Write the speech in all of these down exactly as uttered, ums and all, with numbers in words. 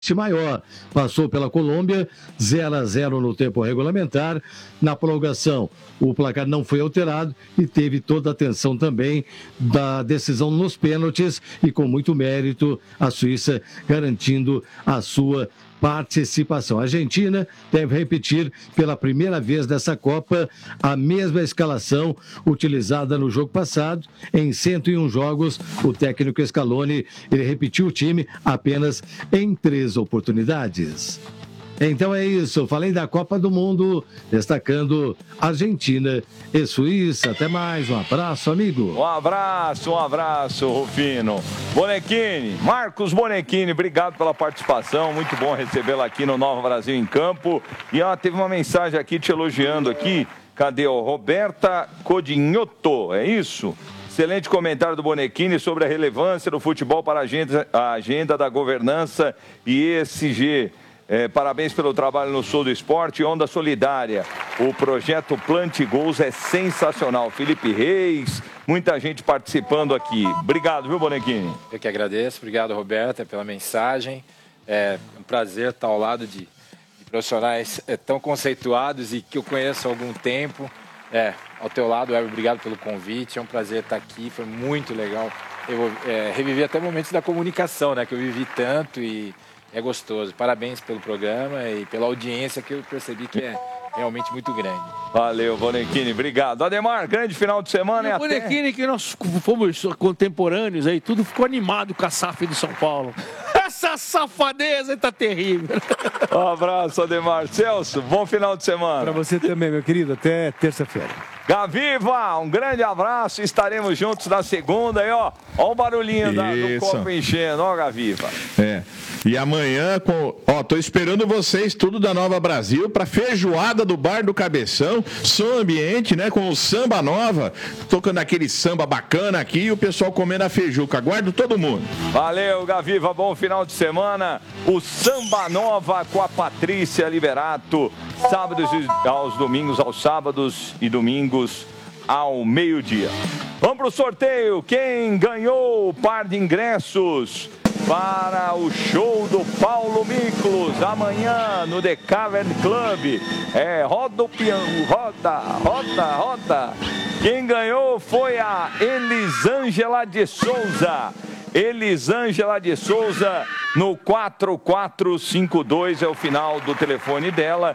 maior. Passou pela Colômbia, zero a zero no tempo regulamentar. Na prorrogação, o placar não foi alterado e teve toda a atenção também da decisão nos pênaltis e com muito mérito a Suíça garantindo a sua participação. A Argentina deve repetir pela primeira vez nessa Copa a mesma escalação utilizada no jogo passado. Em cento e um jogos, o técnico Scaloni ele repetiu o time apenas em três oportunidades. Então é isso, falei da Copa do Mundo, destacando Argentina e Suíça. Até mais, um abraço, amigo. Um abraço, um abraço, Rufino. Bonequini, Marcos Bonequini, obrigado pela participação, muito bom recebê-la aqui no Nova Brasil em Campo. E ó, teve uma mensagem aqui te elogiando aqui, cadê o Roberta Codinhoto, é isso? Excelente comentário do Bonequini sobre a relevância do futebol para a agenda, a agenda da governança e E S G. É, parabéns pelo trabalho no Sul do Esporte, Onda Solidária. O projeto Plante Gols é sensacional. Felipe Reis, muita gente participando aqui. Obrigado, viu, Bonequini? Eu que agradeço. Obrigado, Roberta, pela mensagem. É um prazer estar ao lado de, de profissionais é, tão conceituados e que eu conheço há algum tempo. É, ao teu lado, Heber, obrigado pelo convite. É um prazer estar aqui. Foi muito legal. Eu é, revivi até momentos da comunicação, né, que eu vivi tanto e... É gostoso. Parabéns pelo programa e pela audiência que eu percebi que é realmente muito grande. Valeu, Bonequini. Obrigado. Ademar, grande final de semana. E o Bonequini, até... que nós fomos contemporâneos aí, tudo ficou animado com a S A F de São Paulo. Essa safadeza tá terrível. Um abraço, Ademar. Celso, bom final de semana. Para você também, meu querido. Até terça-feira. Gaviva, um grande abraço. Estaremos juntos na segunda. E ó, ó o barulhinho da, do copo enchendo. Ó, Gaviva. É. E amanhã, com... ó, tô esperando vocês, tudo da Nova Brasil, para feijoada do Bar do Cabeção, som ambiente, né, com o Samba Nova, tocando aquele samba bacana aqui e o pessoal comendo a feijuca. Aguardo todo mundo. Valeu, Gaviva, bom final de semana. O Samba Nova com a Patrícia Liberato, sábados e aos domingos, aos sábados e domingos, ao meio-dia. Vamos pro sorteio. Quem ganhou o par de ingressos para o show do Paulo Miklos amanhã no The Cavern Club? É, roda o peão, roda, roda, roda. Quem ganhou foi a Elisângela de Souza. Elisângela de Souza no quatro quatro cinco dois é o final do telefone dela.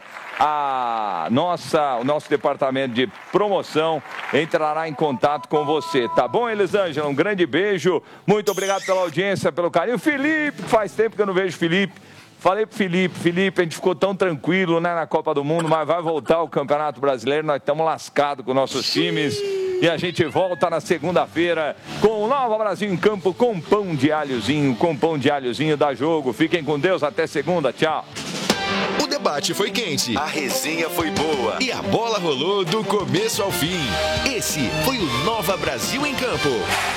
A nossa, o nosso departamento de promoção entrará em contato com você, tá bom, Elisângela? Um grande beijo, muito obrigado pela audiência, pelo carinho. Felipe, faz tempo que eu não vejo Felipe. Falei pro Felipe, Felipe, a gente ficou tão tranquilo, né, na Copa do Mundo, mas vai voltar o Campeonato Brasileiro, nós estamos lascados com nossos times. E a gente volta na segunda-feira com o Nova Brasil em Campo, com pão de alhozinho, com pão de alhozinho da jogo. Fiquem com Deus, até segunda, tchau. O debate foi quente, a resenha foi boa e a bola rolou do começo ao fim. Esse foi o Nova Brasil em Campo.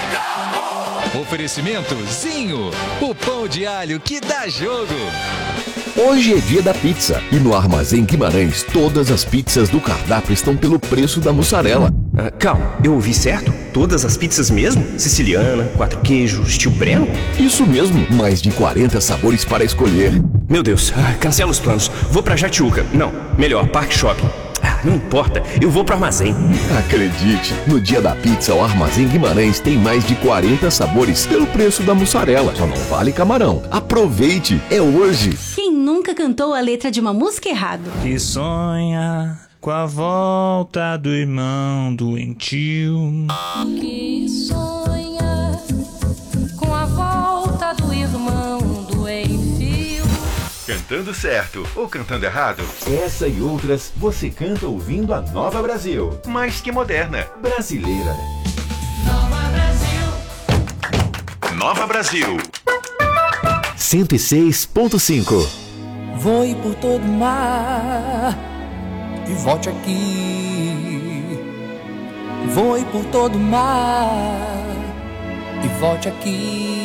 Oferecimento Zinho, o pão de alho que dá jogo. Hoje é dia da pizza e no Armazém Guimarães todas as pizzas do cardápio estão pelo preço da mussarela. Ah, calma, eu ouvi certo? Todas as pizzas mesmo? Siciliana, quatro queijos, tio Breno? Isso mesmo, mais de quarenta sabores para escolher. Meu Deus, ah, cancela os planos. Vou pra Jatiuca. Não, melhor, Parque Shopping. Ah, não importa, eu vou pro armazém. Acredite, no dia da pizza o Armazém Guimarães tem mais de quarenta sabores pelo preço da mussarela. Só não vale camarão. Aproveite, é hoje. Quem nunca cantou a letra de uma música errado? Que sonha com a volta do irmão doentio. Que sonha com a volta do irmão doentio. Cantando certo ou cantando errado? Essa e outras você canta ouvindo a Nova Brasil. Mais que moderna. Brasileira. Nova Brasil. Nova Brasil. cento e seis ponto cinco. Voe por todo mar e volte aqui. Voe por todo mar e volte aqui.